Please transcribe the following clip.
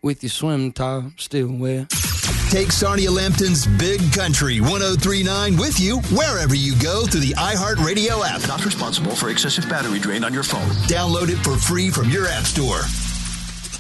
with your swim top still wet. Take Sarnia Lambton's Big Country 103.9 with you wherever you go through the iHeartRadio app. Not responsible for excessive battery drain on your phone. Download it for free from your app store.